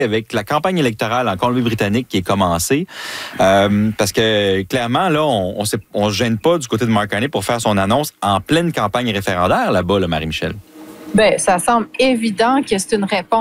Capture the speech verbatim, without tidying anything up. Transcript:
avec la campagne électorale en Colombie-Britannique qui est commencée. Euh, parce que clairement, là, on ne on, on se gêne pas du côté de Mark Carney pour faire son annonce en pleine campagne référendaire là-bas, là, Marie-Michel. Bien, ça semble évident que c'est une réponse